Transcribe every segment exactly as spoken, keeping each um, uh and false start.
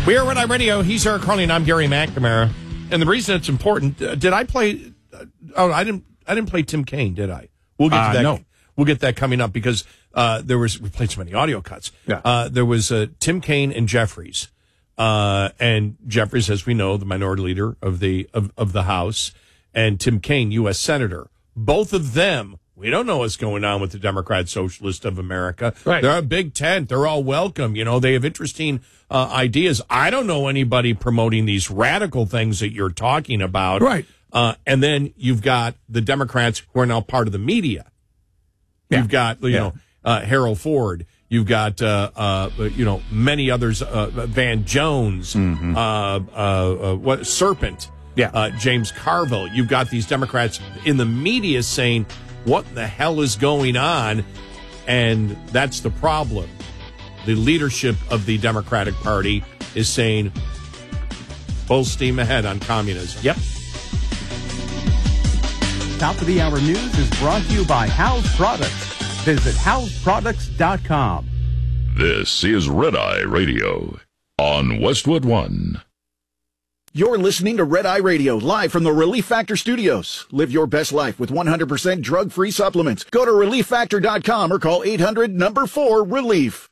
We are Red Eye Radio. He's Eric Carly, and I'm Gary McNamara. And the reason it's important, uh, did I play? Uh, oh, I didn't. I didn't play Tim Kaine, did I? We'll get to uh, that. No. We'll get that coming up because uh, there was. We played so many audio cuts. Yeah. Uh, there was uh, Tim Kaine and Jeffries, uh, and Jeffries, as we know, the minority leader of the of, of the House, and Tim Kaine, U S Senator. Both of them. We don't know what's going on with the Democrat Socialist of America. Right. They're a big tent. They're all welcome. You know, they have interesting uh, ideas. I don't know anybody promoting these radical things that you're talking about. Right. Uh, and then you've got the Democrats who are now part of the media. Yeah. You've got, you Yeah. know, uh, Harold Ford. You've got, uh, uh, you know, many others, uh, Van Jones, Mm-hmm. uh, uh, uh, what, Serpent, Yeah. uh, James Carville. You've got these Democrats in the media saying, what the hell is going on? And that's the problem. The leadership of the Democratic Party is saying, full steam ahead on communism. Yep. Top of the Hour News is brought to you by House Products. Visit house products dot com. This is Red Eye Radio on Westwood One. You're listening to Red Eye Radio, live from the Relief Factor Studios. Live your best life with one hundred percent drug-free supplements. Go to relief factor dot com or call eight hundred number four relief.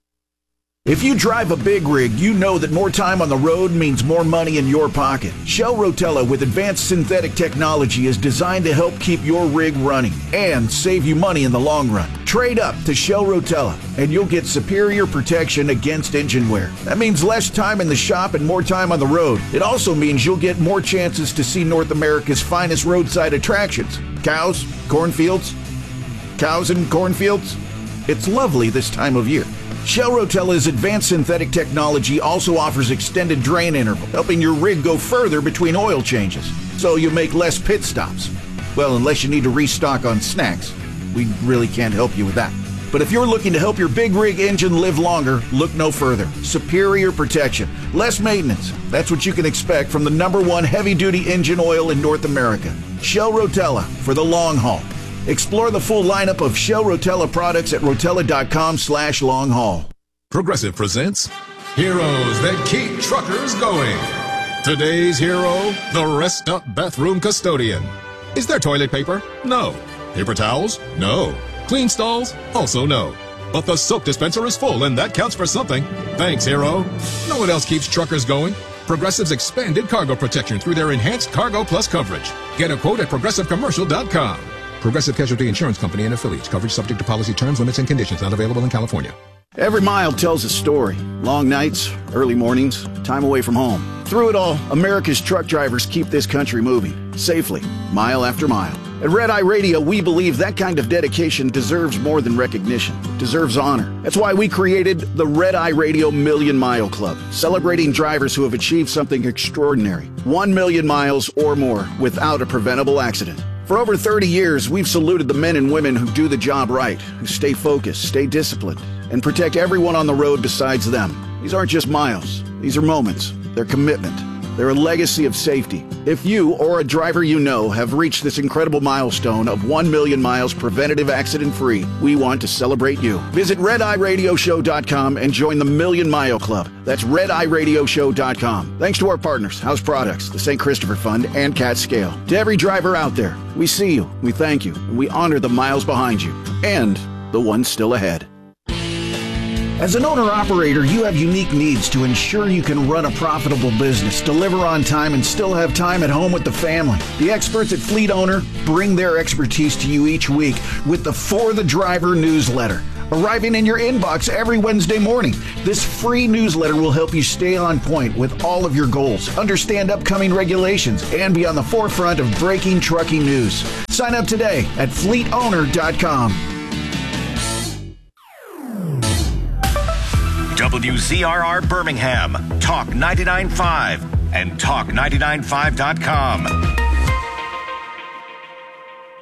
If you drive a big rig, you know that more time on the road means more money in your pocket. Shell Rotella with advanced synthetic technology is designed to help keep your rig running and save you money in the long run. Trade up to Shell Rotella and you'll get superior protection against engine wear. That means less time in the shop and more time on the road. It also means you'll get more chances to see North America's finest roadside attractions. Cows, cornfields, cows and cornfields. It's lovely this time of year. Shell Rotella's advanced synthetic technology also offers extended drain interval, helping your rig go further between oil changes, so you make less pit stops. Well, unless you need to restock on snacks. We really can't help you with that. But if you're looking to help your big rig engine live longer, look no further. Superior protection, less maintenance. That's what you can expect from the number one heavy-duty engine oil in North America. Shell Rotella for the long haul. Explore the full lineup of Shell Rotella products at rotella.com slash long haul. Progressive presents Heroes That Keep Truckers Going. Today's hero, the Rest Up Bathroom Custodian. Is there toilet paper? No. Paper towels? No. Clean stalls? Also no. But the soap dispenser is full, and that counts for something. Thanks, hero. No one else keeps truckers going. Progressive's expanded cargo protection through their enhanced Cargo Plus coverage. Get a quote at progressive commercial dot com. Progressive Casualty Insurance Company and affiliates. Coverage subject to policy terms, limits, and conditions. Not available in California. Every mile tells a story. Long nights, early mornings, time away from home. Through it all, America's truck drivers keep this country moving, safely, mile after mile. At Red Eye Radio, we believe that kind of dedication deserves more than recognition. It deserves honor. That's why we created the Red Eye Radio Million Mile Club, celebrating drivers who have achieved something extraordinary. One million miles or more without a preventable accident. For over thirty years, we've saluted the men and women who do the job right, who stay focused, stay disciplined, and protect everyone on the road besides them. These aren't just miles. These are moments. They're commitment. They're a legacy of safety. If you or a driver you know have reached this incredible milestone of one million miles preventative accident-free, we want to celebrate you. Visit red eye radio show dot com and join the Million Mile Club. That's red eye radio show dot com. Thanks to our partners, House Products, the Saint Christopher Fund, and Cat Scale. To every driver out there, we see you, we thank you, and we honor the miles behind you, and the ones still ahead. As an owner-operator, you have unique needs to ensure you can run a profitable business, deliver on time, and still have time at home with the family. The experts at Fleet Owner bring their expertise to you each week with the For the Driver newsletter, arriving in your inbox every Wednesday morning. This free newsletter will help you stay on point with all of your goals, understand upcoming regulations, and be on the forefront of breaking trucking news. Sign up today at fleet owner dot com. W Z R R Birmingham, Talk ninety-nine point five, and talk ninety-nine five dot com.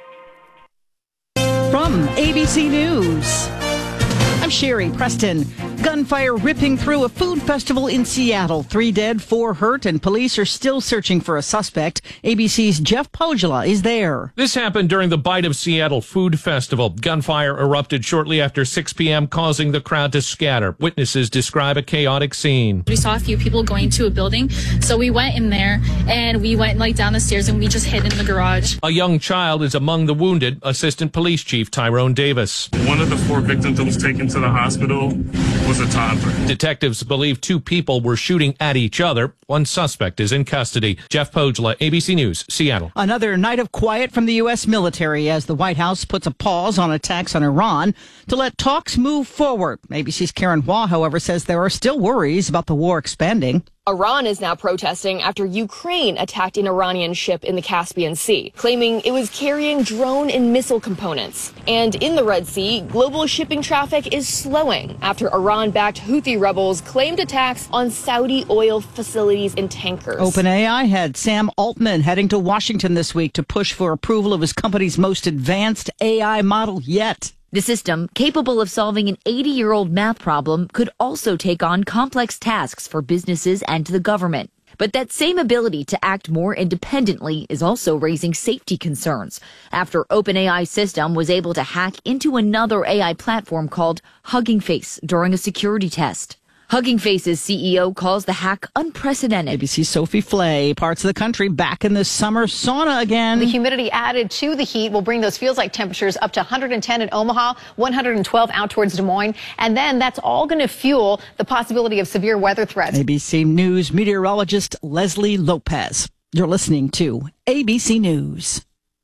From A B C News, I'm Sherry Preston. Gunfire ripping through a food festival in Seattle. Three dead, four hurt, and police are still searching for a suspect. A B C's Jeff Pogela is there. This happened during the Bite of Seattle Food Festival. Gunfire erupted shortly after six p.m., causing the crowd to scatter. Witnesses describe a chaotic scene. We saw a few people going to a building, so we went in there, and we went like down the stairs, and we just hid in the garage. A young child is among the wounded. Assistant Police Chief Tyrone Davis. One of the four victims that was taken to the hospital was a toddler. Detectives believe two people were shooting at each other. One suspect is in custody. Jeff Pogela, A B C News, Seattle. Another night of quiet from the U S military as the White House puts a pause on attacks on Iran to let talks move forward. A B C's Karen Hua, however, says there are still worries about the war expanding. Iran is now protesting after Ukraine attacked an Iranian ship in the Caspian Sea, claiming it was carrying drone and missile components. And in the Red Sea, global shipping traffic is slowing after Iran-backed Houthi rebels claimed attacks on Saudi oil facilities and tankers. OpenAI head Sam Altman heading to Washington this week to push for approval of his company's most advanced A I model yet. The system, capable of solving an eighty-year-old math problem, could also take on complex tasks for businesses and the government. But that same ability to act more independently is also raising safety concerns after OpenAI's system was able to hack into another A I platform called Hugging Face during a security test. Hugging Face's C E O calls the hack unprecedented. A B C's Sophie Flay. Parts of the country back in the summer sauna again. The humidity added to the heat will bring those feels-like temperatures up to one hundred ten in Omaha, one hundred twelve out towards Des Moines. And then that's all going to fuel the possibility of severe weather threats. A B C News meteorologist Leslie Lopez. You're listening to A B C News.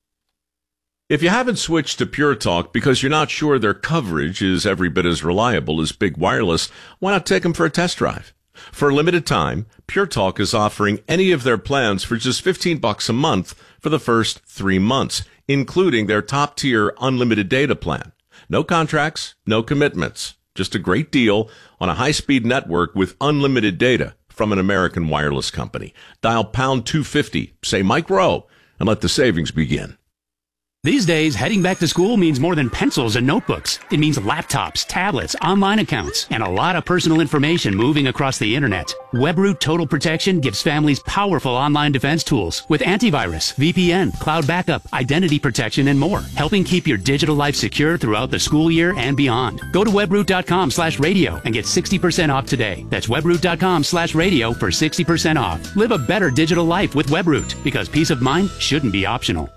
If you haven't switched to Pure Talk because you're not sure their coverage is every bit as reliable as Big Wireless, why not take them for a test drive? For a limited time, Pure Talk is offering any of their plans for just fifteen bucks a month for the first three months, including their top-tier unlimited data plan. No contracts, no commitments. Just a great deal on a high-speed network with unlimited data from an American wireless company. Dial pound two fifty, say Mike Rowe, and let the savings begin. These days, heading back to school means more than pencils and notebooks. It means laptops, tablets, online accounts, and a lot of personal information moving across the internet. WebRoot Total Protection gives families powerful online defense tools with antivirus, V P N, cloud backup, identity protection, and more, helping keep your digital life secure throughout the school year and beyond. Go to webroot.com slash radio and get sixty percent off today. That's webroot.com slash radio for sixty percent off. Live a better digital life with WebRoot, because peace of mind shouldn't be optional.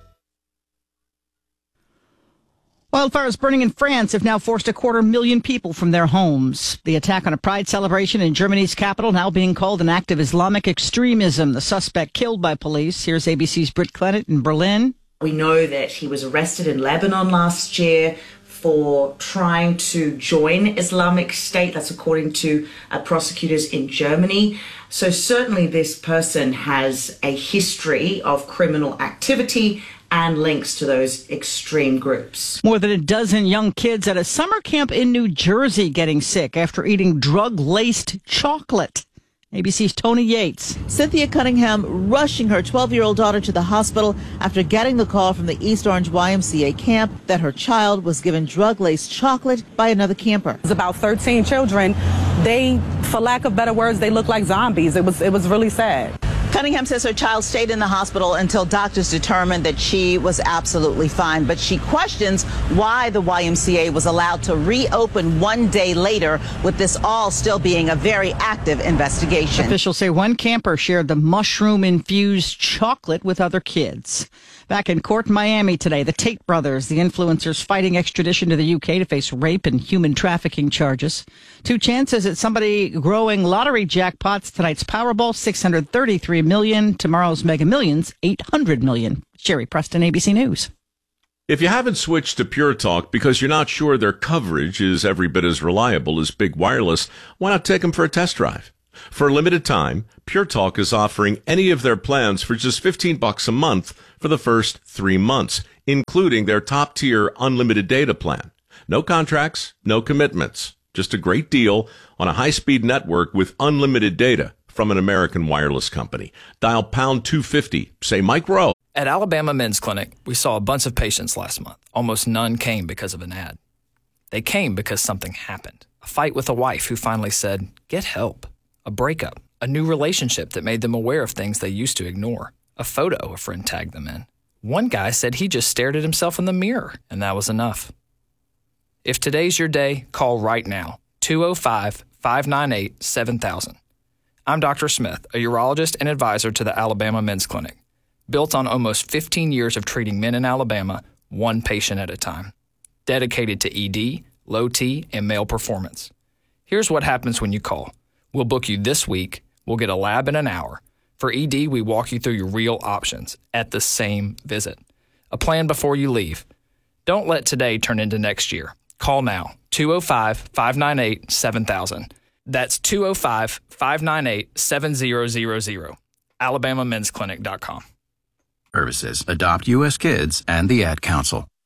Wildfires burning in France have now forced a quarter million people from their homes. The attack on a pride celebration in Germany's capital now being called an act of Islamic extremism. The suspect killed by police. Here's A B C's Britt Clennett in Berlin. We know that he was arrested in Lebanon last year for trying to join Islamic State. That's according to uh, prosecutors in Germany. So certainly this person has a history of criminal activity and links to those extreme groups. More than a dozen young kids at a summer camp in New Jersey getting sick after eating drug-laced chocolate. A B C's Tony Yates. Cynthia Cunningham rushing her twelve-year-old daughter to the hospital after getting the call from the East Orange Y M C A camp that her child was given drug-laced chocolate by another camper. It's about thirteen children. They, for lack of better words, they look like zombies. It was, it was really sad. Cunningham says her child stayed in the hospital until doctors determined that she was absolutely fine. But she questions why the Y M C A was allowed to reopen one day later, with this all still being a very active investigation. Officials say one camper shared the mushroom-infused chocolate with other kids. Back in court in Miami today, the Tate brothers, the influencers fighting extradition to the U K to face rape and human trafficking charges. Two chances at somebody growing lottery jackpots. Tonight's Powerball, six hundred thirty-three million dollars. Tomorrow's Mega Millions, eight hundred million dollars. Sherry Preston, A B C News. If you haven't switched to Pure Talk because you're not sure their coverage is every bit as reliable as Big Wireless, why not take them for a test drive? For a limited time, Pure Talk is offering any of their plans for just fifteen bucks a month for the first three months, including their top-tier unlimited data plan. No contracts, no commitments. Just a great deal on a high-speed network with unlimited data from an American wireless company. Dial pound two fifty, say Mike Rowe. At Alabama Men's Clinic, we saw a bunch of patients last month. Almost none came because of an ad. They came because something happened. A fight with a wife who finally said, get help. A breakup. A new relationship that made them aware of things they used to ignore. A photo a friend tagged them in. One guy said he just stared at himself in the mirror, and that was enough. If today's your day, call right now. two oh five, five nine eight, seven thousand. I'm Doctor Smith, a urologist and advisor to the Alabama Men's Clinic. Built on almost fifteen years of treating men in Alabama, one patient at a time. Dedicated to E D, low T, and male performance. Here's what happens when you call. We'll book you this week. We'll get a lab in an hour. For E D, we walk you through your real options at the same visit. A plan before you leave. Don't let today turn into next year. Call now, two oh five, five nine eight, seven thousand. That's two oh five, five nine eight, seven thousand. alabama men's clinic dot com. Services, Adopt U S Kids, and the Ad Council.